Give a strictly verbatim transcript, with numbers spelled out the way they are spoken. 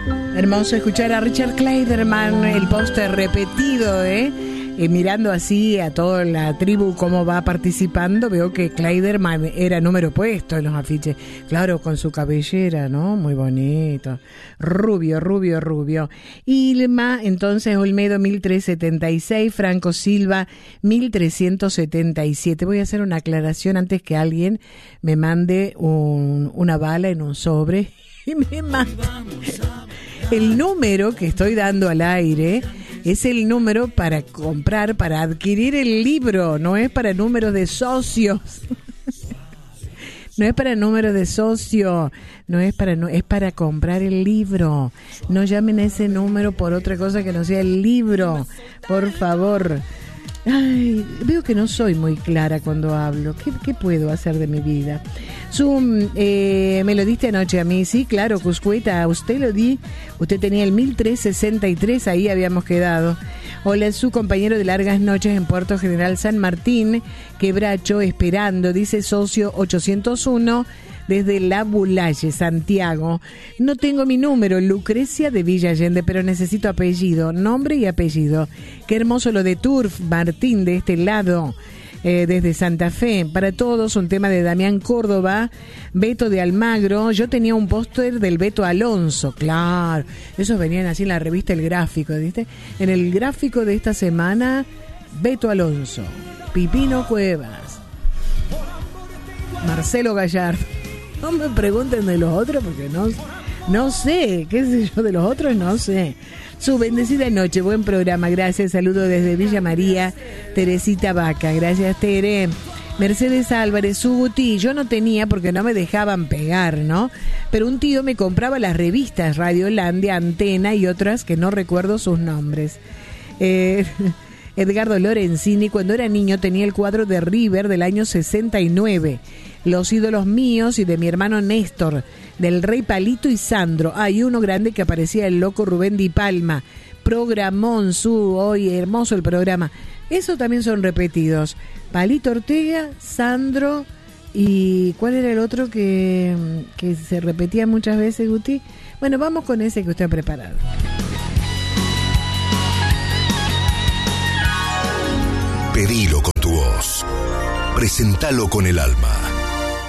Hermoso escuchar a Richard Clayderman, el póster repetido, ¿eh? Y mirando así a toda la tribu cómo va participando, veo que Clayderman era número puesto en los afiches. Claro, con su cabellera, ¿no? Muy bonito. Rubio, rubio, rubio. Ilma, entonces, Olmedo, mil trescientos setenta y seis. Franco Silva, mil trescientos setenta y siete. Voy a hacer una aclaración antes que alguien me mande un, una bala en un sobre y me manda. El número que estoy dando al aire es el número para comprar, para adquirir el libro, no es para números de socios. No es para número de socio, no es para no, es para comprar el libro. No llamen a ese número por otra cosa que no sea el libro, por favor. Ay, veo que no soy muy clara cuando hablo. ¿Qué, qué puedo hacer de mi vida? Su, eh, me lo diste anoche a mí, sí, claro, Cuscueta, a usted lo di. Usted tenía el mil trescientos sesenta y tres, ahí habíamos quedado. Hola, su compañero de largas noches en Puerto General San Martín, Quebracho, esperando, dice socio ochocientos uno, desde La Bulalle, Santiago. No tengo mi número, Lucrecia de Villa Allende, pero necesito apellido, nombre y apellido. Qué hermoso lo de Turf, Martín, de este lado, eh, desde Santa Fe. Para todos, un tema de Damián Córdoba, Beto de Almagro. Yo tenía un póster del Beto Alonso, claro. Esos venían así en la revista El Gráfico, ¿viste? En el gráfico de esta semana, Beto Alonso, Pipino Cuevas, Marcelo Gallardo. No me pregunten de los otros porque no, no sé, qué sé yo, de los otros no sé. Su bendecida noche, buen programa, gracias, saludo desde Villa María, Teresita Vaca, gracias Tere. Mercedes Álvarez, su Guti, yo no tenía porque no me dejaban pegar, ¿no? Pero un tío me compraba las revistas Radiolandia, Antena y otras que no recuerdo sus nombres. Eh... Edgardo Lorenzini, cuando era niño tenía el cuadro de River del año sesenta y nueve. Los ídolos míos y de mi hermano Néstor, del Rey Palito y Sandro. Hay uno grande que aparecía el loco Rubén Di Palma. Programón, su, hoy hermoso el programa. Eso también son repetidos. Palito Ortega, Sandro y ¿cuál era el otro que, que se repetía muchas veces, Guti? Bueno, vamos con ese que usted ha preparado. Pedilo con tu voz. Presentalo con el alma.